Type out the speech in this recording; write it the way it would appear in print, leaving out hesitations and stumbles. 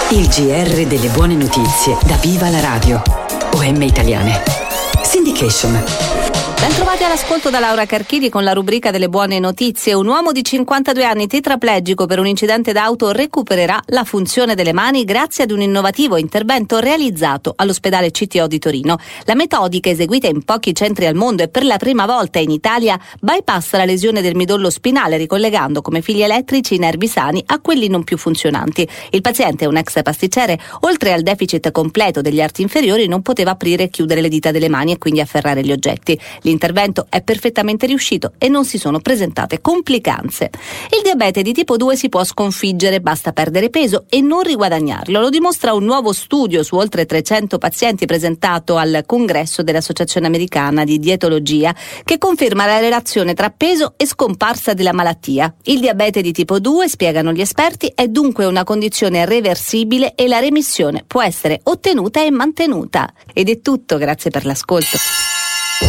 Il GR delle buone notizie da Viva la Radio. OM Italiane. Syndication. Ben trovati all'ascolto da Laura Carchidi con la rubrica delle buone notizie. Un uomo di 52 anni tetraplegico per un incidente d'auto recupererà la funzione delle mani grazie ad un innovativo intervento realizzato all'ospedale CTO di Torino. La metodica, eseguita in pochi centri al mondo e per la prima volta in Italia, bypassa la lesione del midollo spinale ricollegando come fili elettrici i nervi sani a quelli non più funzionanti. Il paziente, un ex pasticcere, oltre al deficit completo degli arti inferiori, non poteva aprire e chiudere le dita delle mani e quindi afferrare gli oggetti. L'intervento è perfettamente riuscito e non si sono presentate complicanze. Il diabete di tipo 2 si può sconfiggere, basta perdere peso e non riguadagnarlo. Lo dimostra un nuovo studio su oltre 300 pazienti presentato al congresso dell'Associazione Americana di Dietologia, che conferma la relazione tra peso e scomparsa della malattia. Il diabete di tipo 2, spiegano gli esperti, è dunque una condizione reversibile e la remissione può essere ottenuta e mantenuta. Ed è tutto, grazie per l'ascolto.